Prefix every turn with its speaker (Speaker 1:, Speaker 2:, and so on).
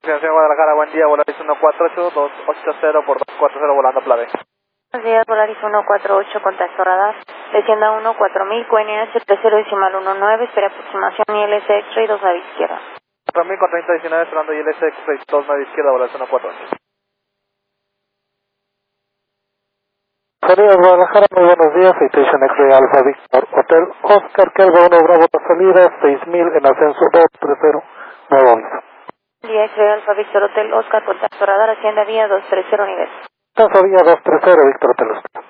Speaker 1: Ciudad Guadalajara, buen día, Volaris 148, 280 por 240 volando Plave.
Speaker 2: Buenos días, Volaris 148, contacto radar. Descienda 1, 4000, QNH 30.19, espera aproximación ILS X-Ray 2 a la izquierda.
Speaker 1: 4000 con 3019, esperando ILS X-Ray 2 a la izquierda, Volaris 148.
Speaker 3: Florida, Guadalajara, muy buenos días, Citation X-Ray Alpha Victor Hotel Oscar, Kelva 1 Bravo, la salida 6000 en ascenso 230, nuevo aviso.
Speaker 2: Buen día, X-Ray Alpha Victor Hotel Oscar, contacto radar, Hacienda vía 230 nivel.
Speaker 3: Ascenso vía 230, Victor Hotel Oscar.